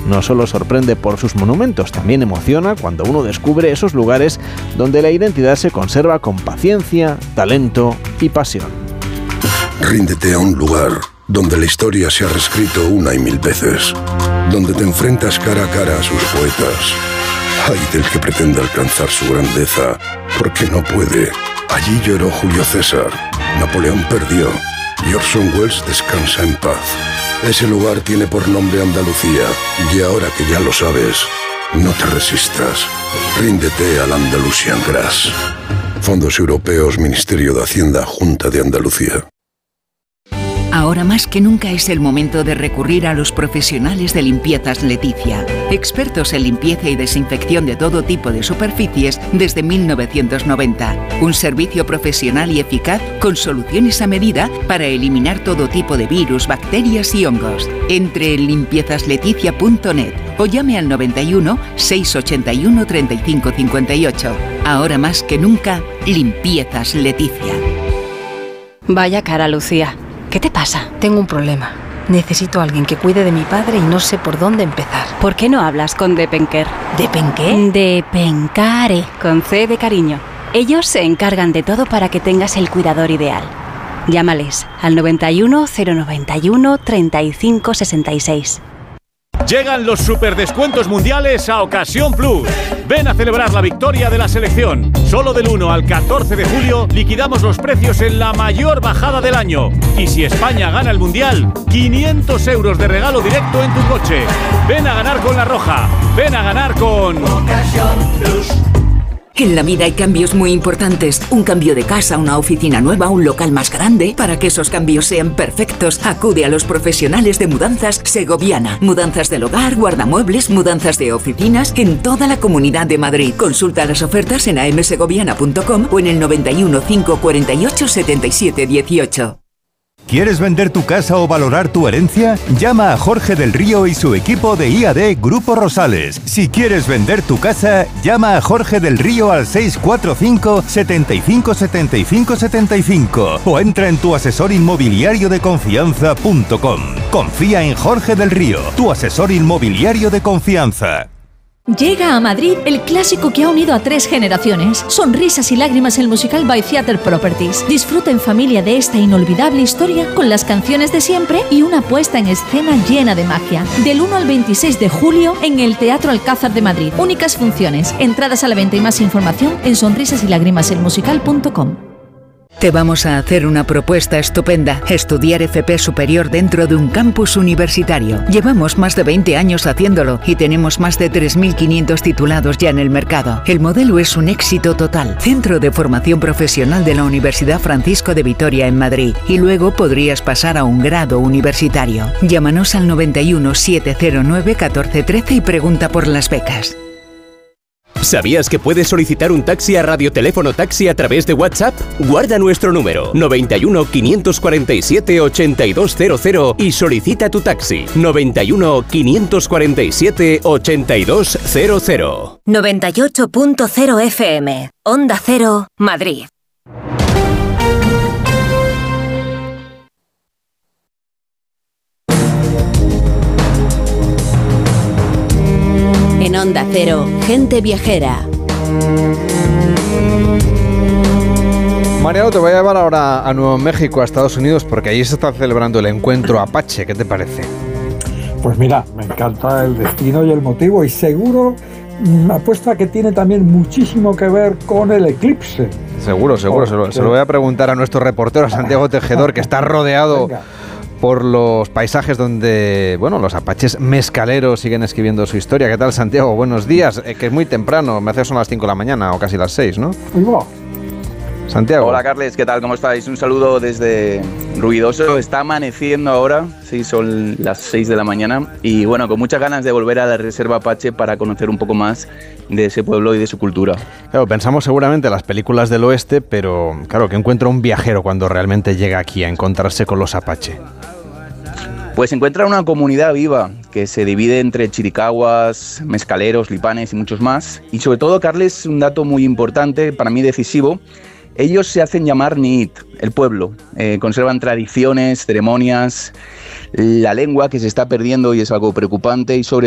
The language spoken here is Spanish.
no solo sorprende por sus monumentos, también emociona cuando uno descubre esos lugares donde la identidad se conserva con paciencia, talento y pasión. Ríndete a un lugar donde la historia se ha reescrito una y mil veces, donde te enfrentas cara a cara a sus poetas. Ay del que pretenda alcanzar su grandeza, porque no puede. Allí lloró Julio César, Napoleón perdió y Orson Welles descansa en paz. Ese lugar tiene por nombre Andalucía, y ahora que ya lo sabes, no te resistas. Ríndete al Andalusian Grass. Fondos Europeos, Ministerio de Hacienda, Junta de Andalucía. Ahora más que nunca es el momento de recurrir a los profesionales de Limpiezas Leticia, expertos en limpieza y desinfección de todo tipo de superficies desde 1990. Un servicio profesional y eficaz con soluciones a medida para eliminar todo tipo de virus, bacterias y hongos. Entre en limpiezasLeticia.net o llame al 91 681 35 58. Ahora más que nunca, Limpiezas Leticia. Vaya cara, Lucía. ¿Qué te pasa? Tengo un problema. Necesito a alguien que cuide de mi padre y no sé por dónde empezar. ¿Por qué no hablas con Depenker? ¿Depenqué? Depencare, con C de cariño. Ellos se encargan de todo para que tengas el cuidador ideal. Llámales al 91 091 35 66. Llegan los superdescuentos mundiales a Ocasión Plus. Ven a celebrar la victoria de la selección. Solo del 1 al 14 de julio liquidamos los precios en la mayor bajada del año. Y si España gana el mundial, 500 euros de regalo directo en tu coche. Ven a ganar con La Roja. Ven a ganar con Ocasión Plus. En la vida hay cambios muy importantes. Un cambio de casa, una oficina nueva, un local más grande. Para que esos cambios sean perfectos, acude a los profesionales de Mudanzas Segoviana. Mudanzas del hogar, guardamuebles, mudanzas de oficinas en toda la Comunidad de Madrid. Consulta las ofertas en amsegoviana.com o en el 91 548 77 18. ¿Quieres vender tu casa o valorar tu herencia? Llama a Jorge del Río y su equipo de IAD Grupo Rosales. Si quieres vender tu casa, llama a Jorge del Río al 645 75 75 75 o entra en tuasesorinmobiliariodeconfianza.com. Confía en Jorge del Río, tu asesor inmobiliario de confianza. Llega a Madrid el clásico que ha unido a 3 generaciones. Sonrisas y lágrimas, el musical by Theatre Properties. Disfruta en familia de esta inolvidable historia con las canciones de siempre y una puesta en escena llena de magia. Del 1 al 26 de julio en el Teatro Alcázar de Madrid. Únicas funciones. Entradas a la venta y más información en sonrisasylágrimaselmusical.com. Te vamos a hacer una propuesta estupenda. Estudiar FP superior dentro de un campus universitario. Llevamos más de 20 años haciéndolo y tenemos más de 3.500 titulados ya en el mercado. El modelo es un éxito total. Centro de formación profesional de la Universidad Francisco de Vitoria en Madrid. Y luego podrías pasar a un grado universitario. Llámanos al 91 709 1413 y pregunta por las becas. ¿Sabías que puedes solicitar un taxi a Radioteléfono Taxi a través de WhatsApp? Guarda nuestro número 91 547 8200 y solicita tu taxi 91 547 8200. 98.0 FM, Onda Cero, Madrid. En Onda Cero, Gente Viajera. Mariano, te voy a llevar ahora a Nuevo México, a Estados Unidos, porque allí se está celebrando el encuentro Apache. ¿Qué te parece? Pues mira, me encanta el destino y el motivo, y seguro apuesto a que tiene también muchísimo que ver con el eclipse. Seguro, se lo voy a preguntar a nuestro reportero Santiago Tejedor, que está rodeado por los paisajes donde, bueno, los apaches mezcaleros siguen escribiendo su historia. ¿Qué tal, Santiago? Buenos días, que es muy temprano, me hace son las 5 de la mañana o casi las 6, ¿no? Santiago. Hola, Carles, ¿qué tal? ¿Cómo estáis? Un saludo desde Ruidoso. Está amaneciendo ahora, sí, son las 6 de la mañana y bueno, con muchas ganas de volver a la Reserva Apache para conocer un poco más de ese pueblo y de su cultura. Claro, pensamos seguramente en las películas del oeste, pero claro, ¿qué encuentra un viajero cuando realmente llega aquí a encontrarse con los apache? Pues encuentra una comunidad viva que se divide entre chiricahuas, mezcaleros, lipanes y muchos más. Y sobre todo, Carles, un dato muy importante, para mí decisivo, ellos se hacen llamar Niit, el pueblo. Conservan tradiciones, ceremonias, la lengua que se está perdiendo y es algo preocupante y sobre